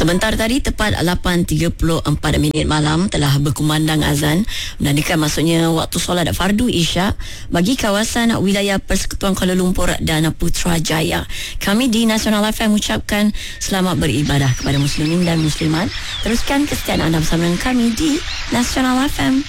Sebentar tadi tepat 8.34 minit malam telah berkumandang azan menandakan masuknya waktu solat fardu Isyak bagi kawasan wilayah Persekutuan Kuala Lumpur dan Putrajaya. Kami di Nasional FM ucapkan selamat beribadah kepada muslimin dan muslimat. Teruskan kesetiaan anda bersama dengan kami di Nasional FM.